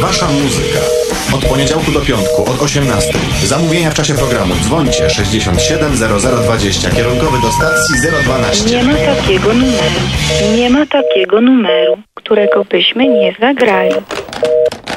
Wasza muzyka. Od poniedziałku do piątku, od 18. Zamówienia w czasie programu. Dzwońcie 67 0020. Kierunkowy do stacji 012. Nie ma takiego numeru, którego byśmy nie zagrali.